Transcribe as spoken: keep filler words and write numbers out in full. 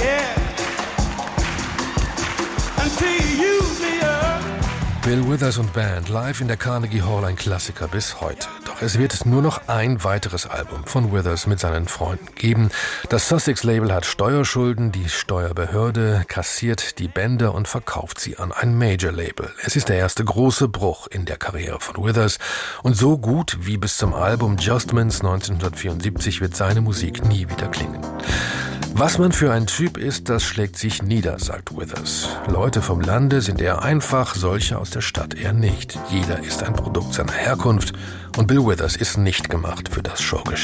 yeah. Until you use me up. Bill Withers und Band live in der Carnegie Hall, ein Klassiker bis heute. Doch es wird nur noch ein weiteres Album von Withers mit seinen Freunden geben. Das Sussex-Label hat Steuerschulden, die Steuerbehörde kassiert die Bänder und verkauft sie an ein Major-Label. Es ist der erste große Bruch in der Karriere von Withers. Und so gut wie bis zum Album Justments neunzehnhundertvierundsiebzig wird seine Musik nie wieder klingen. Was man für ein Typ ist, das schlägt sich nieder, sagt Withers. Leute vom Lande sind eher einfach, solche aus der Stadt eher nicht. Jeder ist ein Produkt seiner Herkunft und Bill Withers ist nicht gemacht für das Showgeschäft.